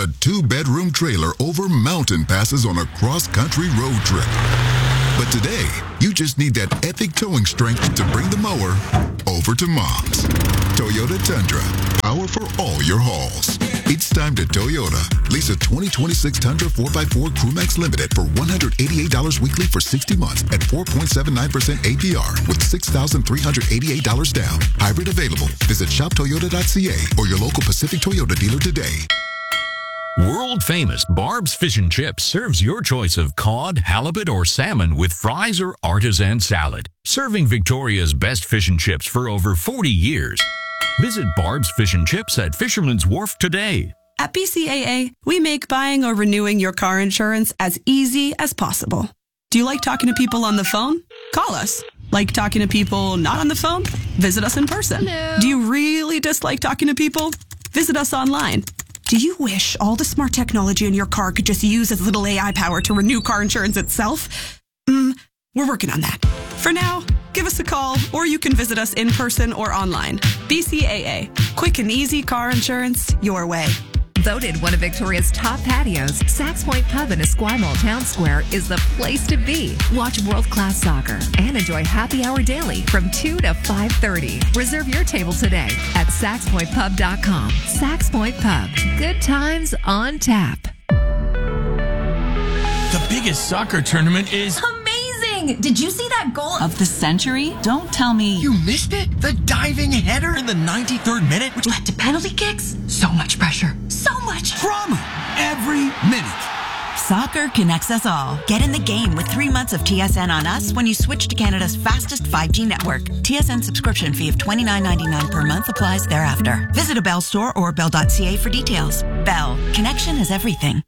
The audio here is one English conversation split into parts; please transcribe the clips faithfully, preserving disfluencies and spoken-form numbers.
A two-bedroom trailer over mountain passes on a cross-country road trip. But today, you just need that epic towing strength to bring the mower over to Mom's. Toyota Tundra, power for all your hauls. It's time to Toyota. Lease a twenty twenty-six Tundra four by four Crewmax Limited for one hundred eighty-eight dollars weekly for sixty months at four point seven nine percent A P R with six thousand three hundred eighty-eight dollars down. Hybrid available. Visit shop toyota dot c a or your local Pacific Toyota dealer today. World-famous Barb's Fish and Chips serves your choice of cod, halibut, or salmon with fries or artisan salad. Serving Victoria's best fish and chips for over forty years. Visit Barb's Fish and Chips at Fisherman's Wharf today. At B C A A, we make buying or renewing your car insurance as easy as possible. Do you like talking to people on the phone? Call us. Like talking to people not on the phone? Visit us in person. Hello. Do you really dislike talking to people? Visit us online. Do you wish all the smart technology in your car could just use as little A I power to renew car insurance itself? Mm, we're working on that. For now, give us a call, or you can visit us in person or online. B C A A. Quick and easy car insurance your way. Voted one of Victoria's top patios, Saks Point Pub in Esquimalt Town Square is the place to be. Watch world-class soccer and enjoy happy hour daily from two to five thirty. Reserve your table today at saks point pub dot com. Saks Point Pub. Good times on tap. The biggest soccer tournament is... Amazing! Did you see that goal of the century? Don't tell me. You missed it? The diving header in the ninety-third minute, which led to penalty kicks? So much pressure. So much drama every minute. Soccer connects us all. Get in the game with three months of T S N on us when you switch to Canada's fastest five G network. T S N subscription fee of twenty-nine ninety-nine per month applies thereafter. Visit a Bell store or bell dot c a for details. Bell. Connection is everything.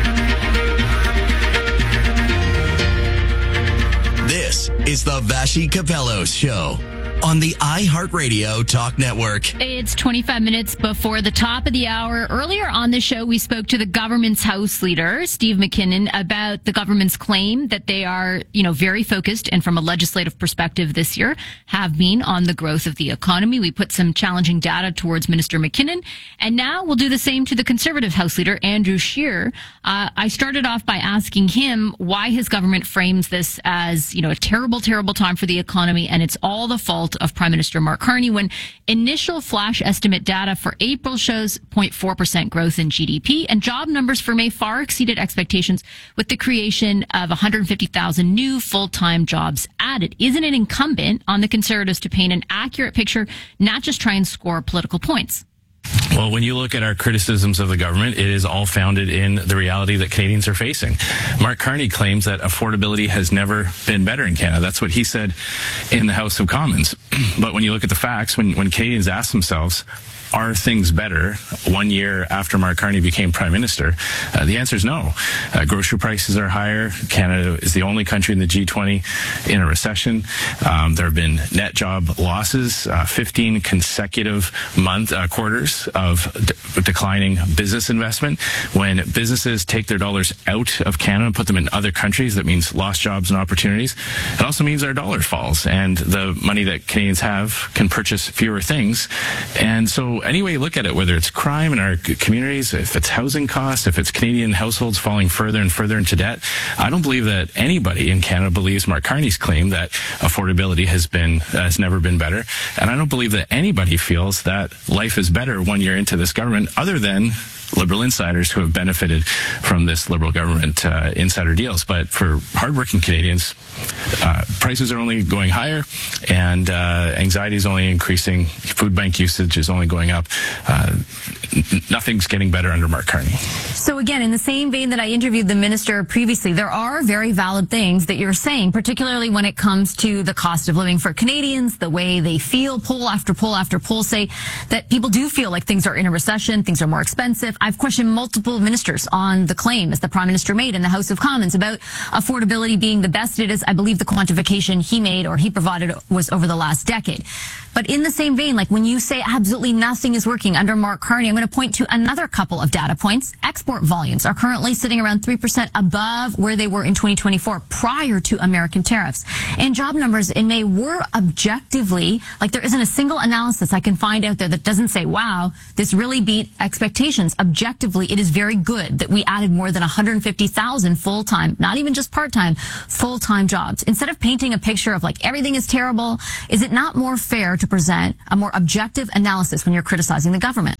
This is the Vashi Capellos Show on the iHeartRadio Talk Network. It's twenty-five minutes before the top of the hour. Earlier on the show, we spoke to the government's House Leader, Steve McKinnon, about the government's claim that they are, you know, very focused and from a legislative perspective this year have been on the growth of the economy. We put some challenging data towards Minister McKinnon, and now we'll do the same to the Conservative House Leader, Andrew Scheer. Uh, I started off by asking him why his government frames this as, you know, a terrible, terrible time for the economy, and it's all the fault of Prime Minister Mark Carney, when initial flash estimate data for April shows zero point four percent growth in G D P, and job numbers for May far exceeded expectations with the creation of one hundred fifty thousand new full-time jobs added. Isn't it incumbent on the Conservatives to paint an accurate picture, not just try and score political points? Well, when you look at our criticisms of the government, it is all founded in the reality that Canadians are facing. Mark Carney claims that affordability has never been better in Canada. That's what he said in the House of Commons. But when you look at the facts, when, when Canadians ask themselves, are things better one year after Mark Carney became Prime Minister? Uh, the answer is no. Uh, grocery prices are higher. Canada is the only country in the G twenty in a recession. Um, there have been net job losses, uh, fifteen consecutive month uh, quarters of de- declining business investment. When businesses take their dollars out of Canada and put them in other countries, that means lost jobs and opportunities. It also means our dollar falls, and the money that Canadians have can purchase fewer things. And so any way you look at it, whether it's crime in our communities, if it's housing costs, if it's Canadian households falling further and further into debt, I don't believe that anybody in Canada believes Mark Carney's claim that affordability has been has never been better. And I don't believe that anybody feels that life is better one year into this government, other than Liberal insiders who have benefited from this Liberal government uh, insider deals. But for hardworking Canadians, uh, prices are only going higher, and uh, anxiety is only increasing. Food bank usage is only going up. Uh, n- nothing's getting better under Mark Carney. So again, in the same vein that I interviewed the minister previously, there are very valid things that you're saying, particularly when it comes to the cost of living for Canadians, the way they feel. Poll after poll after poll say that people do feel like things are in a recession, things are more expensive. I've questioned multiple ministers on the claim, as the Prime Minister made in the House of Commons, about affordability being the best it is. I believe the quantification he made or he provided was over the last decade. But in the same vein, like when you say absolutely nothing is working under Mark Carney, I'm going to point to another couple of data points. Export volumes are currently sitting around three percent above where they were in twenty twenty-four prior to American tariffs. And job numbers in May were objectively, like there isn't a single analysis I can find out there that doesn't say, wow, this really beat expectations. Objectively, it is very good that we added more than one hundred fifty thousand full-time, not even just part-time, full-time jobs. Instead of painting a picture of like everything is terrible, is it not more fair to present a more objective analysis when you're criticizing the government?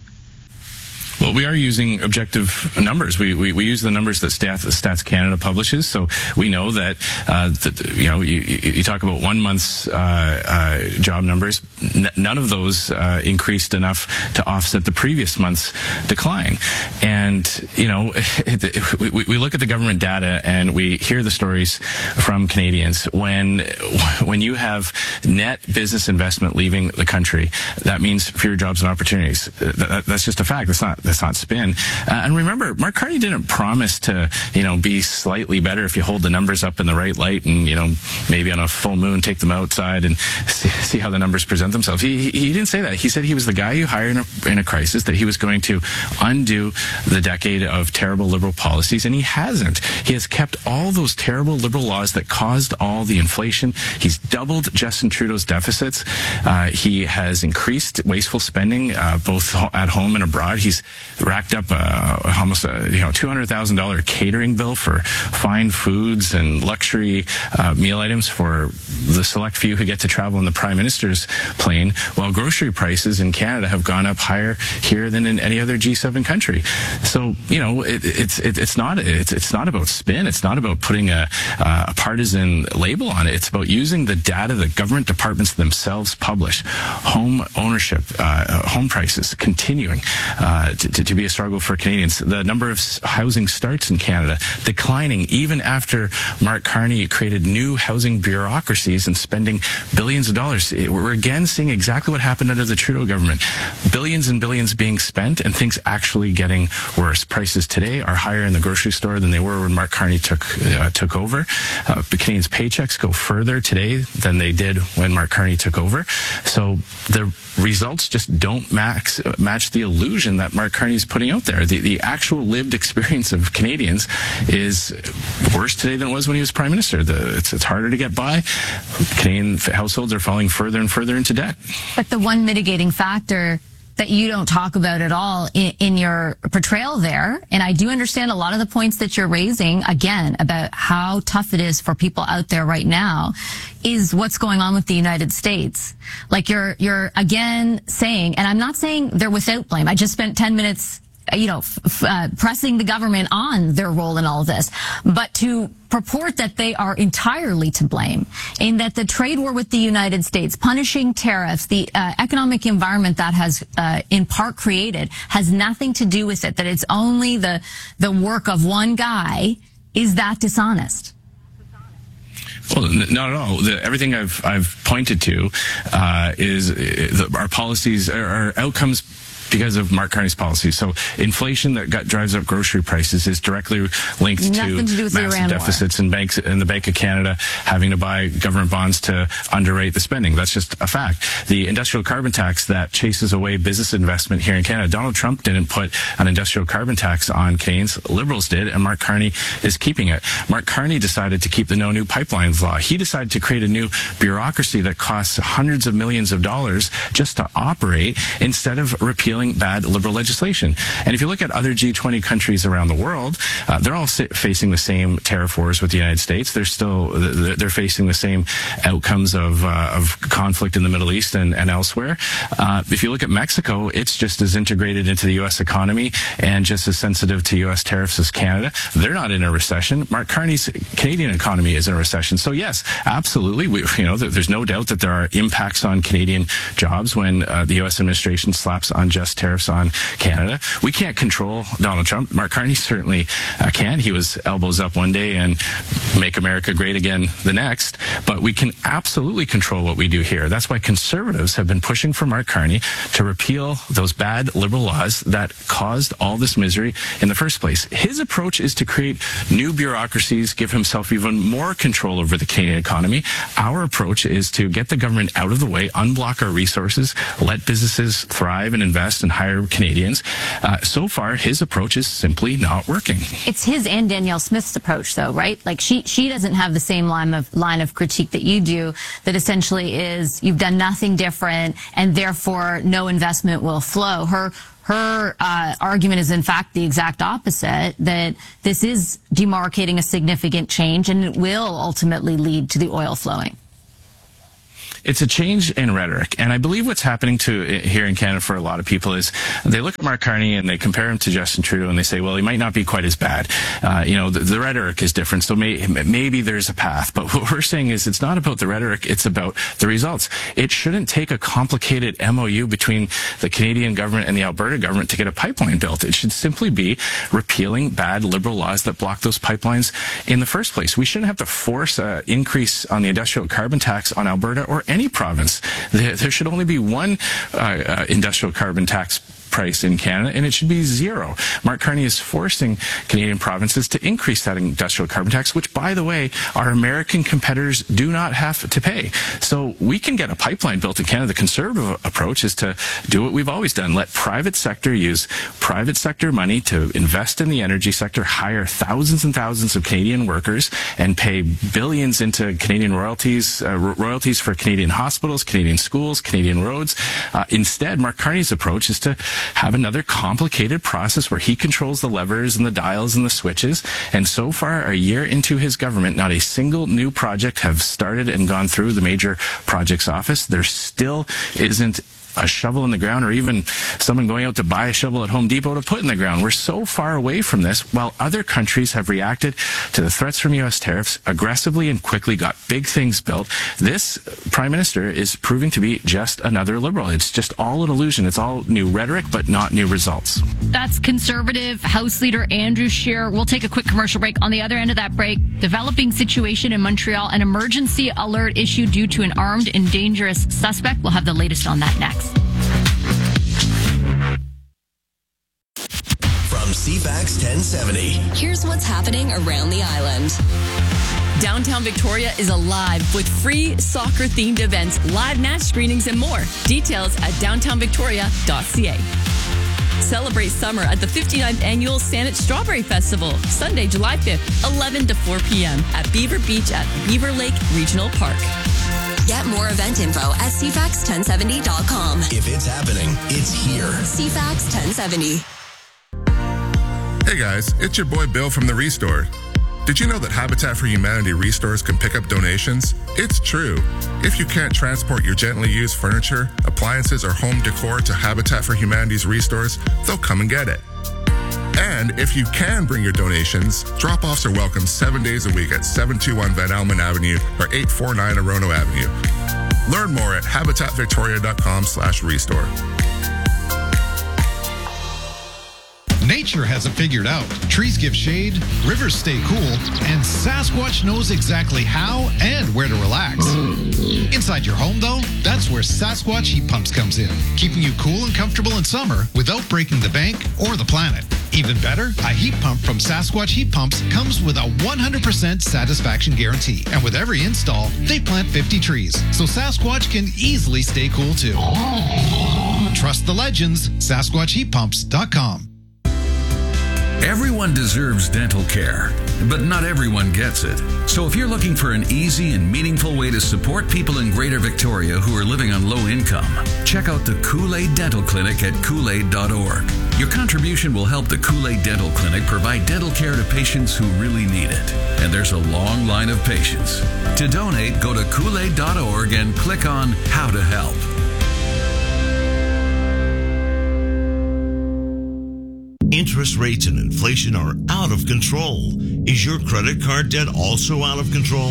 Well, we are using objective numbers. We, we, we use the numbers that Stats, Stats Canada publishes. So we know that, uh, that you know, you, you talk about one month's uh, uh, job numbers. N- none of those uh, increased enough to offset the previous month's decline. And, you know, it, it, we, we look at the government data and we hear the stories from Canadians. When, when you have net business investment leaving the country, that means fewer jobs and opportunities. That, that's just a fact. That's not That's not spin. Uh, and remember, Mark Carney didn't promise to, you know, be slightly better if you hold the numbers up in the right light and, you know, maybe on a full moon take them outside and see, see how the numbers present themselves. He, he didn't say that. He said he was the guy you hire in a, in a crisis, that he was going to undo the decade of terrible liberal policies, and he hasn't. He has kept all those terrible liberal laws that caused all the inflation. He's doubled Justin Trudeau's deficits. Uh, he has increased wasteful spending, uh, both at home and abroad. He's racked up uh, almost a you know two hundred thousand dollars catering bill for fine foods and luxury uh, meal items for the select few who get to travel in the Prime Minister's plane, while grocery prices in Canada have gone up higher here than in any other G seven country. So, you know, it, it's it, it's not it's it's not about spin. It's not about putting a, a partisan label on it. It's about using the data that government departments themselves publish. Home ownership, uh, home prices continuing uh, to, to be a struggle for Canadians. The number of housing starts in Canada declining even after Mark Carney created new housing bureaucracies and spending billions of dollars. We're again seeing exactly what happened under the Trudeau government. Billions and billions being spent and things actually getting worse. Prices today are higher in the grocery store than they were when Mark Carney took uh, took over. Uh, the Canadians' paychecks go further today than they did when Mark Carney took over. So the results just don't max, match the illusion that Mark Carney's putting out there. The, the actual lived experience of Canadians is worse today than it was when he was Prime Minister. The, it's, it's harder to get by. Canadian households are falling further and further into debt. But the one mitigating factor that you don't talk about at all in, in your portrayal there, and I do understand a lot of the points that you're raising, again, about how tough it is for people out there right now, is what's going on with the United States. Like you're, you're again saying, and I'm not saying they're without blame. I just spent ten minutes you know, f- uh, pressing the government on their role in all of this, but to purport that they are entirely to blame, in that the trade war with the United States, punishing tariffs, the uh, economic environment that has uh, in part created has nothing to do with it, that it's only the the work of one guy, is that dishonest? Well, not at all. The, everything I've I've pointed to uh, is uh, the, our policies, our, our outcomes because of Mark Carney's policies. So inflation that got, drives up grocery prices is directly linked Nothing to, to massive deficits in banks and the Bank of Canada having to buy government bonds to underrate the spending. That's just a fact. The industrial carbon tax that chases away business investment here in Canada. Donald Trump didn't put an industrial carbon tax on Canadians. Liberals did, and Mark Carney is keeping it. Mark Carney decided to keep the No New Pipelines law. He decided to create a new bureaucracy that costs hundreds of millions of dollars just to operate instead of repealing bad liberal legislation. And if you look at other G twenty countries around the world, uh, they're all facing the same tariff wars with the United States. They're still they're facing the same outcomes of uh, of conflict in the Middle East and, and elsewhere. Uh, if you look at Mexico, it's just as integrated into the U S economy and just as sensitive to U S tariffs as Canada. They're not in a recession. Mark Carney's Canadian economy is in a recession. So yes, absolutely, we, you know, there's no doubt that there are impacts on Canadian jobs when uh, the U S administration slaps unjust S tariffs on Canada. We can't control Donald Trump. Mark Carney certainly uh, can. He was elbows up one day and make America great again the next. But we can absolutely control what we do here. That's why conservatives have been pushing for Mark Carney to repeal those bad liberal laws that caused all this misery in the first place. His approach is to create new bureaucracies, give himself even more control over the Canadian economy. Our approach is to get the government out of the way, unblock our resources, let businesses thrive and invest and hire Canadians. Uh, so far, his approach is simply not working. It's his and Danielle Smith's approach, though, right? Like she she doesn't have the same line of line of critique that you do. That essentially is you've done nothing different, and therefore no investment will flow. Her Her uh, argument is, in fact, the exact opposite, that this is demarcating a significant change and it will ultimately lead to the oil flowing. It's a change in rhetoric. And I believe what's happening to here in Canada for a lot of people is they look at Mark Carney and they compare him to Justin Trudeau and they say, well, he might not be quite as bad. Uh, you know, the, the rhetoric is different. So may, maybe there's a path. But what we're saying is it's not about the rhetoric. It's about the results. It shouldn't take a complicated M O U between the Canadian government and the Alberta government to get a pipeline built. It should simply be repealing bad liberal laws that block those pipelines in the first place. We shouldn't have to force an increase on the industrial carbon tax on Alberta or any province. There, there should only be one uh, uh, industrial carbon tax price in Canada, and it should be zero. Mark Carney is forcing Canadian provinces to increase that industrial carbon tax, which, by the way, our American competitors do not have to pay. So we can get a pipeline built in Canada. The conservative approach is to do what we've always done. Let private sector use private sector money to invest in the energy sector, hire thousands and thousands of Canadian workers, and pay billions into Canadian royalties, uh, royalties for Canadian hospitals, Canadian schools, Canadian roads. Uh, instead, Mark Carney's approach is to have another complicated process where he controls the levers and the dials and the switches. And so far, a year into his government, not a single new project have started and gone through the major projects office. There still isn't a shovel in the ground, or even someone going out to buy a shovel at Home Depot to put in the ground. We're so far away from this, while other countries have reacted to the threats from U S tariffs aggressively and quickly, got big things built. This Prime Minister is proving to be just another liberal. It's just all an illusion. It's all new rhetoric, but not new results. That's Conservative House Leader Andrew Scheer. We'll take a quick commercial break. On the other end of that break, developing situation in Montreal, an emergency alert issued due to an armed and dangerous suspect. We'll have the latest on that next. From C FAX ten seventy. Here's what's happening around the island. Downtown Victoria is alive with free soccer-themed events, live match screenings, and more. Details at downtown victoria dot c a. Celebrate summer at the fifty-ninth Annual Saanich Strawberry Festival, Sunday, July fifth, eleven to four p.m. at Beaver Beach at Beaver Lake Regional Park. Get more event info at c fax ten seventy dot com. If it's happening, it's here. C FAX ten seventy. Hey guys, it's your boy Bill from The Restore. Did you know that Habitat for Humanity Restores can pick up donations? It's true. If you can't transport your gently used furniture, appliances, or home decor to Habitat for Humanity's Restores, they'll come and get it. And if you can bring your donations, drop-offs are welcome seven days a week at seven two one Van Almen Avenue or eight four nine Orono Avenue. Learn more at habitat victoria dot com slash restore. Nature has it figured out. Trees give shade, rivers stay cool, and Sasquatch knows exactly how and where to relax. Inside your home, though, that's where Sasquatch Heat Pumps comes in, keeping you cool and comfortable in summer without breaking the bank or the planet. Even better, a heat pump from Sasquatch Heat Pumps comes with a one hundred percent satisfaction guarantee. And with every install, they plant fifty trees, so Sasquatch can easily stay cool too. Trust the legends, Sasquatch Heat Pumps dot com. Everyone deserves dental care, but not everyone gets it. So if you're looking for an easy and meaningful way to support people in Greater Victoria who are living on low income, check out the Kool-Aid Dental Clinic at kool aid dot org. Your contribution will help the Kool-Aid Dental Clinic provide dental care to patients who really need it. And there's a long line of patients. To donate, go to kool aid dot org and click on How to Help. Interest rates and inflation are out of control. Is your credit card debt also out of control?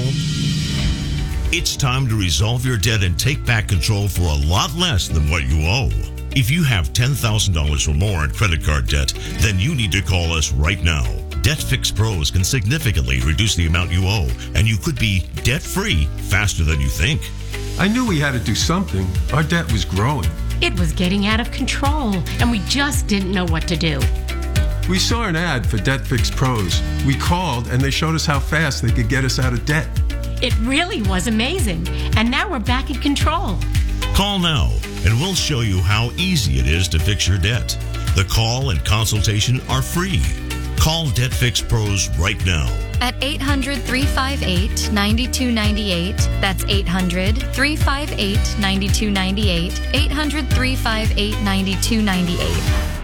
It's time to resolve your debt and take back control for a lot less than what you owe. If you have ten thousand dollars or more in credit card debt, then you need to call us right now. Debt Fix Pros can significantly reduce the amount you owe, and you could be debt-free faster than you think. I knew we had to do something. Our debt was growing. It was getting out of control, and we just didn't know what to do. We saw an ad for Debt Fix Pros. We called, and they showed us how fast they could get us out of debt. It really was amazing, and now we're back in control. Call now, and we'll show you how easy it is to fix your debt. The call and consultation are free. Call Debt Fix Pros right now. At eight hundred, three five eight, nine two nine eight. That's eight hundred, three five eight, nine two nine eight. eight hundred, three five eight, nine two nine eight.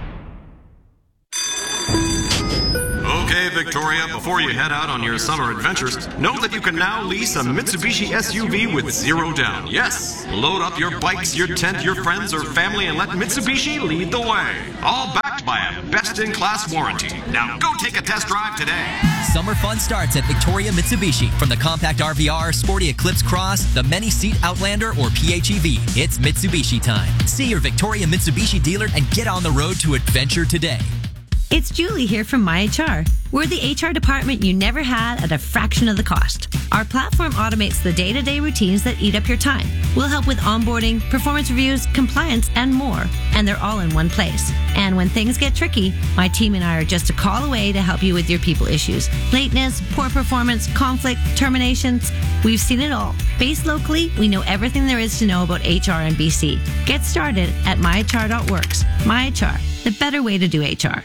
Okay, Victoria, before you head out on your summer adventures, know that you can now lease a Mitsubishi S U V with zero down. Yes, load up your bikes, your tent, your friends, or family, and let Mitsubishi lead the way. All backed by a best-in-class warranty. Now go take a test drive today. Summer fun starts at Victoria Mitsubishi. From the compact R V R, sporty Eclipse Cross, the many-seat Outlander, or P HEV, it's Mitsubishi time. See your Victoria Mitsubishi dealer and get on the road to adventure today. It's Julie here from MyHR. We're the H R department you never had at a fraction of the cost. Our platform automates the day-to-day routines that eat up your time. We'll help with onboarding, performance reviews, compliance, and more. And they're all in one place. And when things get tricky, my team and I are just a call away to help you with your people issues. Lateness, poor performance, conflict, terminations. We've seen it all. Based locally, we know everything there is to know about H R in B C. Get started at my H R dot works. MyHR, the better way to do H R.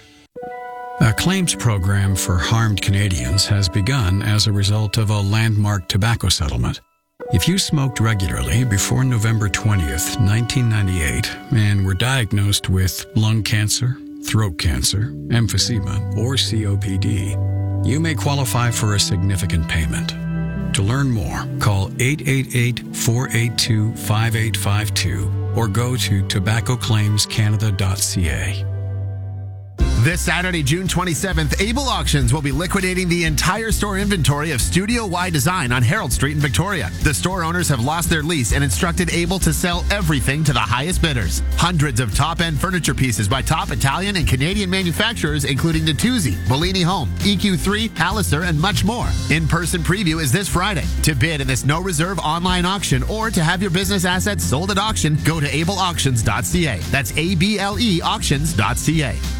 A claims program for harmed Canadians has begun as a result of a landmark tobacco settlement. If you smoked regularly before November twentieth, nineteen ninety-eight, and were diagnosed with lung cancer, throat cancer, emphysema, or C O P D, you may qualify for a significant payment. To learn more, call eight eight eight, four eight two, five eight five two or go to tobacco claims canada dot c a. This Saturday, June twenty-seventh, Able Auctions will be liquidating the entire store inventory of Studio Y Design on Harold Street in Victoria. The store owners have lost their lease and instructed Able to sell everything to the highest bidders. Hundreds of top-end furniture pieces by top Italian and Canadian manufacturers, including Natuzzi, Bellini Home, E Q three, Palliser, and much more. In-person preview is this Friday. To bid in this no-reserve online auction or to have your business assets sold at auction, go to able auctions dot c a. That's A B L E auctions dot c a.